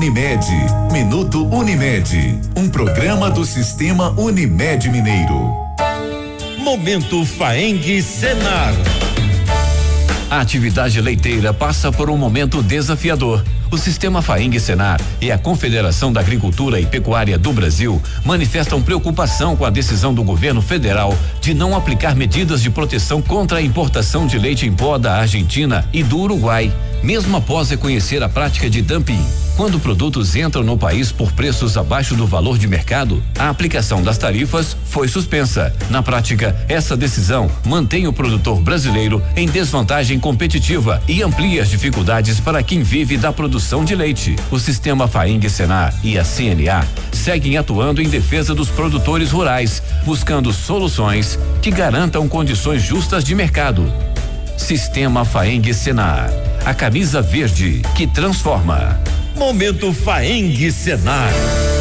Unimed. Minuto Unimed. Um programa do Sistema Unimed Mineiro. Momento Faeng Senar. A atividade leiteira passa por um momento desafiador. O Sistema Faeng Senar e a Confederação da Agricultura e Pecuária do Brasil manifestam preocupação com a decisão do governo federal de não aplicar medidas de proteção contra a importação de leite em pó da Argentina e do Uruguai, mesmo após reconhecer a prática de dumping. Quando produtos entram no país por preços abaixo do valor de mercado, a aplicação das tarifas foi suspensa. Na prática, essa decisão mantém o produtor brasileiro em desvantagem competitiva e amplia as dificuldades para quem vive da produção de leite. O Sistema Faeng Senar e a CNA seguem atuando em defesa dos produtores rurais, buscando soluções que garantam condições justas de mercado. Sistema Faeng Senar, a camisa verde que transforma. Momento Faeng Senar.